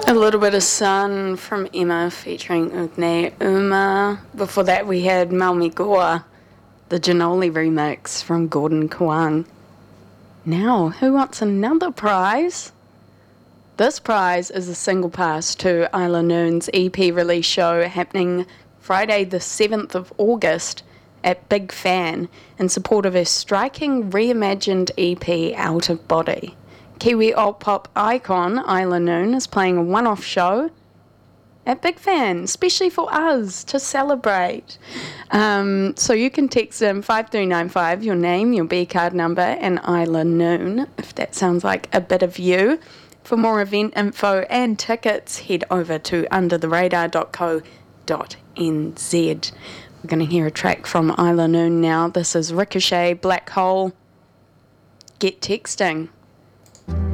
A little bit of Sun from Emma featuring Ugne Uma. Before that we had Maumi Goa, the Janoli remix from Gordon Kawang. Now, who wants another prize? This prize is a single pass to Isla Noon's EP release show happening Friday the 7th of August at Big Fan in support of her striking reimagined EP Out of Body. Kiwi alt pop icon Isla Noon is playing a one-off show at Big Fan, especially for us to celebrate. So you can text them 5395, your name, your B card number, and Isla Noon, if that sounds like a bit of you. For more event info and tickets, head over to undertheradar.co.nz. We're going to hear a track from Isla Noon now. This is Ricochet, Black Hole. Get texting.